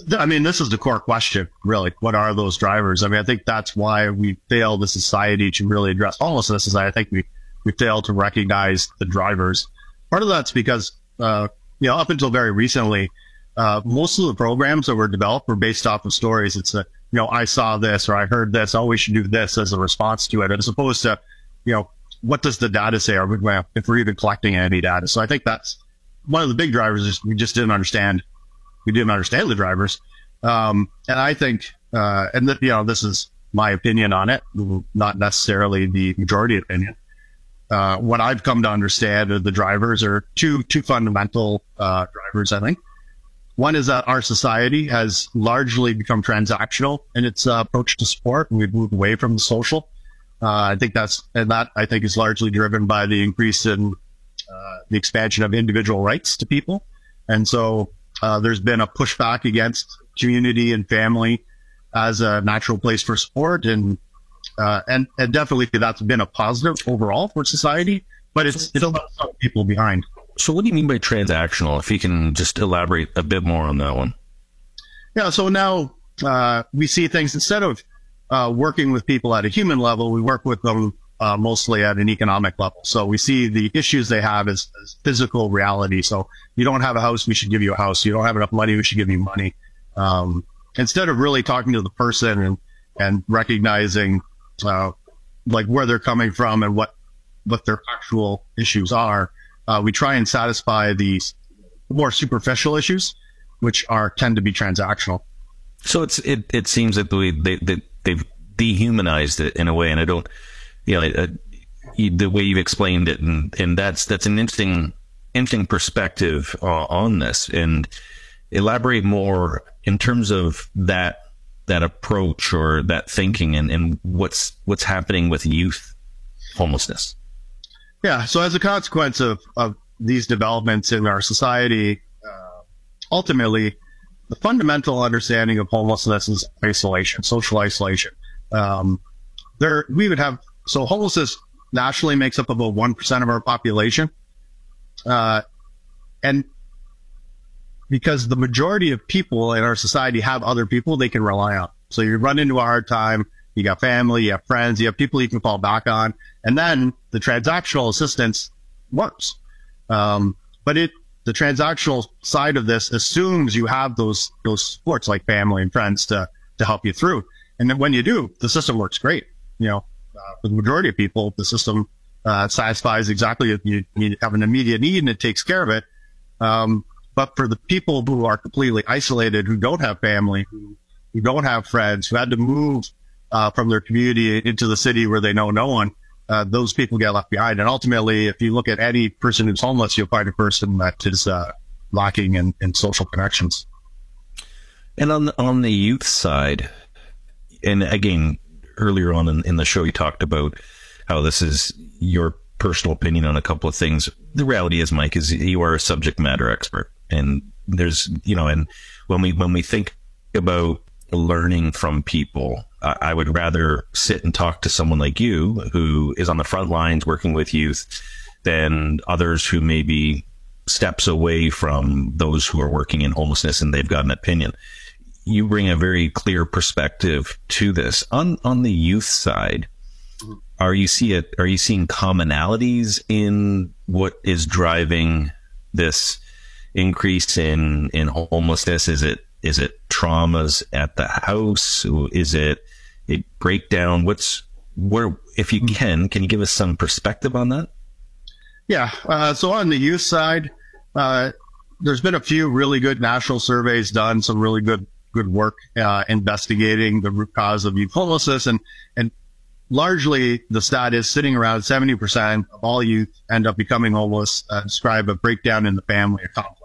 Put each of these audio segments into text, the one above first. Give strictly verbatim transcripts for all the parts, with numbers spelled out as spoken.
I mean, this is the core question, really. What are those drivers? I mean, I think that's why we failed as a society to really address homelessness. Is I think we we failed to recognize the drivers. Part of that's because, uh, you know, up until very recently, uh, most of the programs that were developed were based off of stories. It's a, you know, I saw this or I heard this. Oh, we should do this as a response to it, as opposed to, you know, what does the data say? Or if we're even collecting any data. So I think that's one of the big drivers. Is we just didn't understand. We didn't understand the drivers. Um, and I think, uh, and that, you know, this is my opinion on it, not necessarily the majority opinion. Uh, what I've come to understand of the drivers are two, two fundamental, uh, drivers, I think. One is that our society has largely become transactional in its uh, approach to sport, and we've moved away from the social. Uh, I think that's, and that I think is largely driven by the increase in, uh, the expansion of individual rights to people. And so, uh, there's been a pushback against community and family as a natural place for sport. And, uh, and, and definitely that's been a positive overall for society, but it's, it's left some people behind. So what do you mean by transactional? If you can just elaborate a bit more on that one. Yeah. So now, uh, we see things instead of, uh, working with people at a human level, we work with them, uh, mostly at an economic level. So we see the issues they have as, as physical reality. So you don't have a house, we should give you a house. You don't have enough money, we should give you money. Um, instead of really talking to the person and, and recognizing, uh, like where they're coming from and what, what their actual issues are, uh, we try and satisfy these more superficial issues, which are, tend to be transactional. So it's, it, it seems that the way they, they, they've dehumanized it in a way, and I don't, you know, uh, you, the way you've explained it, and, and that's, that's an interesting, interesting perspective uh, on this. And elaborate more in terms of that, that approach or that thinking, and, and what's, what's happening with youth homelessness. Yeah. So as a consequence of, of these developments in our society, uh, ultimately the fundamental understanding of homelessness is isolation, social isolation. Um, there, we would have, so homelessness nationally makes up about one percent of our population. Uh, and because the majority of people in our society have other people they can rely on. So you run into a hard time, you got family, you have friends, you have people you can fall back on, and then the transactional assistance works. Um, but it, the transactional side of this assumes you have those, those supports like family and friends to, to help you through. And then when you do, the system works great. You know, uh, for the majority of people, the system, uh, satisfies exactly if you, you have an immediate need and it takes care of it. Um, But for the people who are completely isolated, who don't have family, who, who don't have friends, who had to move uh, from their community into the city where they know no one, uh, those people get left behind. And ultimately, if you look at any person who's homeless, you'll find a person that is uh, lacking in, in social connections. And on the, on the youth side, and again, earlier on in, in the show, you talked about how this is your personal opinion on a couple of things. The reality is, Mike, is you are a subject matter expert. And there's, you know, and when we, when we think about learning from people, I, I would rather sit and talk to someone like you who is on the front lines working with youth than others who may be steps away from those who are working in homelessness and they've got an opinion. You bring a very clear perspective to this. On, on the youth side, are you see it, are you seeing commonalities in what is driving this increase in, in homelessness? Is it, is it traumas at the house? Is it a breakdown? What's, where, if you can, can you give us some perspective on that? Yeah. Uh, so on the youth side, uh, there's been a few really good national surveys done, some really good, good work, uh, investigating the root cause of youth homelessness. And, and largely the stat is sitting around seventy percent of all youth end up becoming homeless, uh, describe a breakdown in the family or conflict.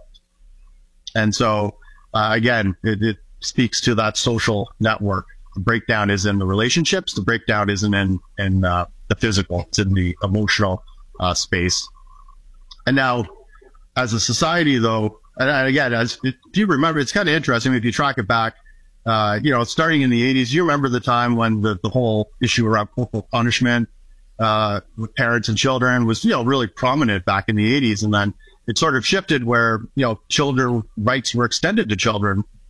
And so, uh, again, it, it speaks to that social network. The breakdown is in the relationships. The breakdown isn't in, in, uh, the physical. It's in the emotional, uh, space. And now, as a society, though, and again, as if you remember, it's kind of interesting if you track it back, uh, you know, starting in the eighties, you remember the time when the, the whole issue around corporal punishment, uh, with parents and children was, you know, really prominent back in the eighties. And then it sort of shifted where, you know, children rights were extended to children